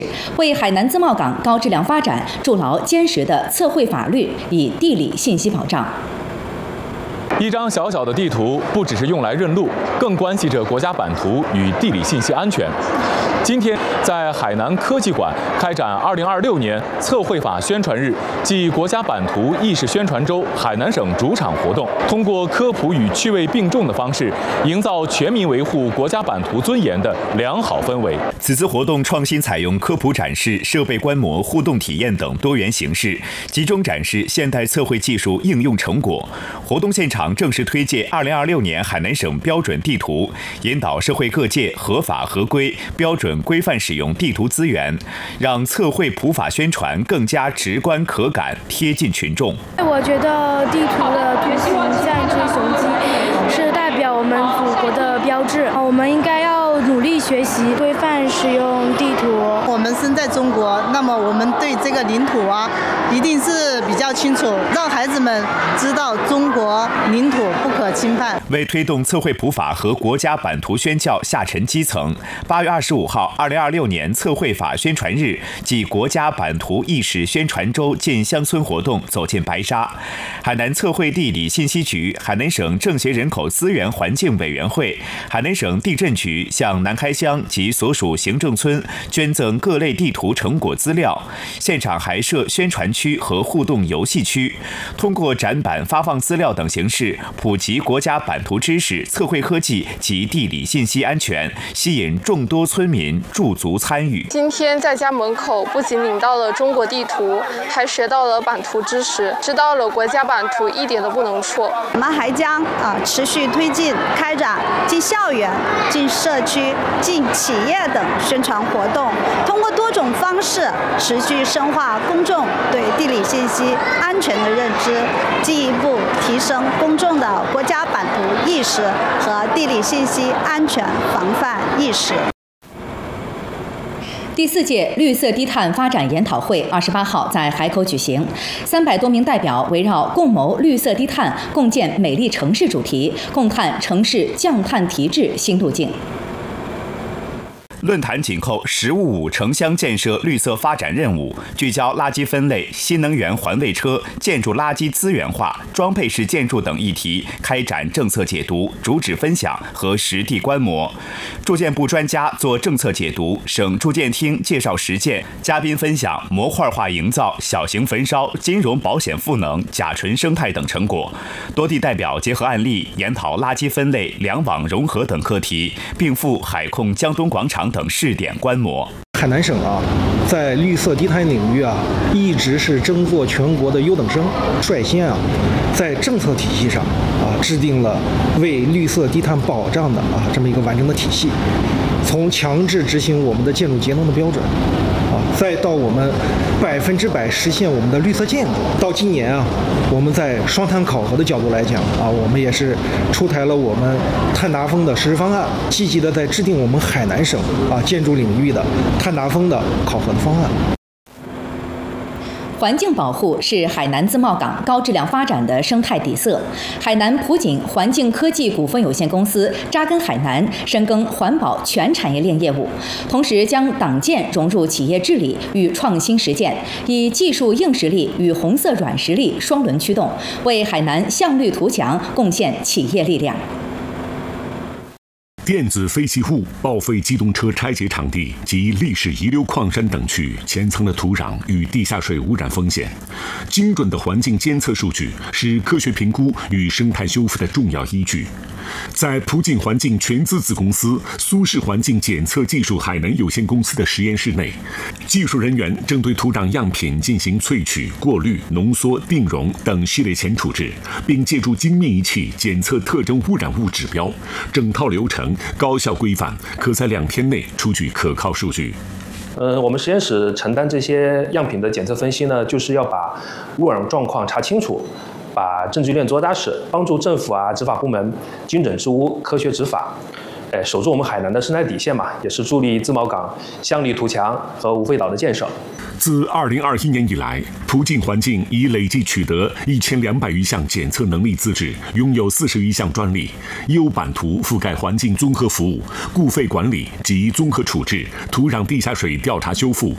为海南自贸港高质量发展筑牢坚实的测绘法律与地理信息保障。 一张小小的地图不只是用来认路，更关系着国家版图与地理信息安全。今天，在海南科技馆开展2026年测绘法宣传日暨国家版图意识宣传周海南省主场活动，通过科普与趣味并重的方式，营造全民维护国家版图尊严的良好氛围。 此次活动创新采用科普展示、设备观摩、互动体验等多元形式，集中展示现代测绘技术应用成果。活动现场正式推介2026年海南省标准地图，引导社会各界合法合规、标准规范使用地图资源，让测绘普法宣传更加直观可感、贴近群众。 我觉得地图的图形像一只雄鸡，是代表我们祖国的标志。我们应该要努力学习，规范使用地图。 我们身在中国，那么我们对这个领土一定是比较清楚，让孩子们知道中国领土不可侵犯。 为推动测绘普法和国家版图宣教下沉基层，8月25号2026年测绘法宣传日暨国家版图意识宣传周进乡村活动走进白沙。海南测绘地理信息局、海南省政协人口资源环境委员会、海南省地震局向南开乡及所属行政村捐赠各类地图成果资料，现场还设宣传区和互动游戏区，通过展板、发放资料等形式普及国家版图知识、测绘科技及地理信息安全，吸引众多村民驻足参与。 今天在家门口不仅领到了中国地图，还学到了版图知识，知道了国家版图一点都不能错。 我们还将持续推进开展进校园、进社区、进企业等宣传活动，通过多种方式持续深化公众对地理信息安全的认知，进一步提升公众的国家版图意识和地理信息安全防范意识。 第4届绿色低碳发展研讨会28号在海口举行，300多名代表围绕“共谋绿色低碳，共建美丽城市”主题，共探城市降碳提质新路径。 论坛紧扣“15五”城乡建设绿色发展任务，聚焦垃圾分类、新能源环卫车、建筑垃圾资源化、装配式建筑等议题，开展政策解读、主旨分享和实地观摩。住建部专家做政策解读，省住建厅介绍实践，嘉宾分享模块化营造、小型焚烧、金融保险赋能、甲醇生态等成果。多地代表结合案例，研讨垃圾分类、两网融合等课题，并赴海控江东广场等试点观摩。 海南省在绿色低碳领域一直是争做全国的优等生，率先在政策体系上制定了为绿色低碳保障的这么一个完整的体系，从强制执行我们的建筑节能的标准再到我们100%实现我们的绿色建筑，到今年我们在双碳考核的角度来讲我们也是出台了我们碳达峰的实施方案，积极的在制定我们海南省建筑领域的碳达峰的考核的方案。 环境保护是海南自贸港高质量发展的生态底色。海南普景环境科技股份有限公司扎根海南，深耕环保全产业链业务，同时将党建融入企业治理与创新实践，以技术硬实力与红色软实力双轮驱动，为海南向绿图强贡献企业力量。 电子废弃物、报废机动车拆解场地及历史遗留矿山等区潜藏的土壤与地下水污染风险。精准的环境监测数据是科学评估与生态修复的重要依据。在普景环境全资子公司苏氏环境检测技术海南有限公司的实验室内，技术人员正对土壤样品进行萃取、过滤、浓缩、定容等系列前处置，并借助精密仪器检测特征污染物指标，整套流程高效规范，可在2天内出具可靠数据。 我们实验室承担这些样品的检测分析呢，就是要把污染状况查清楚，把证据链做扎实，帮助政府执法部门精准治污、科学执法，守住我们海南的生态底线嘛，也是助力自贸港向里图强和无废岛的建设。 自2021年以来，普景环境已累计取得1200余项检测能力资质，拥有41项专利。优版图覆盖环境综合服务、固废管理及综合处置、土壤地下水调查修复、